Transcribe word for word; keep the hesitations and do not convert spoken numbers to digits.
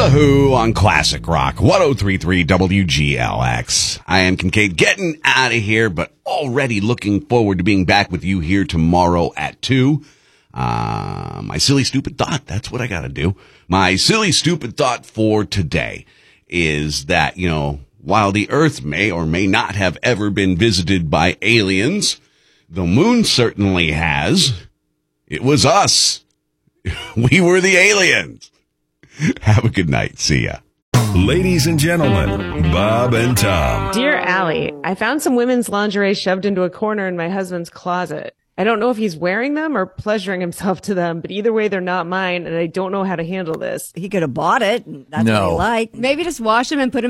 The Who on Classic Rock, ten thirty-three W G L X. I am Kincaid, getting out of here, but already looking forward to being back with you here tomorrow at two. Uh, my silly, stupid thought, that's what I gotta do. My silly, stupid thought for today is that, you know, while the Earth may or may not have ever been visited by aliens, the moon certainly has. It was us. We were the aliens. Have a good night. See ya. Ladies and gentlemen, Bob and Tom. Dear Allie, I found some women's lingerie shoved into a corner in my husband's closet. I don't know if he's wearing them or pleasuring himself to them, but either way, they're not mine, and I don't know how to handle this. He could have bought it. And that's No. what he liked. Maybe just wash them and put them